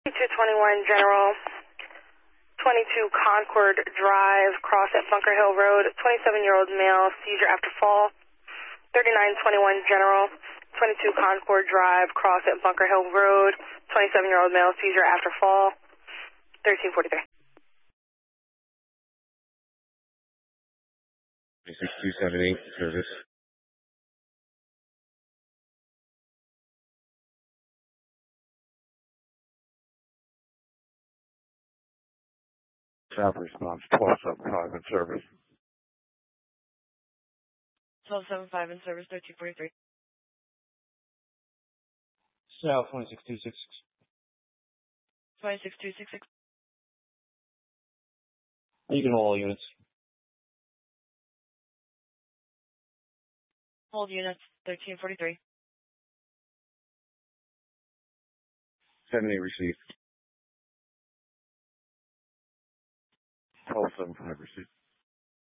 221 General, 22 Concord Drive, cross at Bunker Hill Road, 27-year-old male, seizure after fall. 3921 General, 22 Concord Drive, cross at Bunker Hill Road, 27-year-old male, seizure after fall. 1343. 6278 service. South response 1275 in service. 1275 in service, 1343. South 26266. 26266. You can hold all units. Hold units, 1343. 78 received. 1275 received.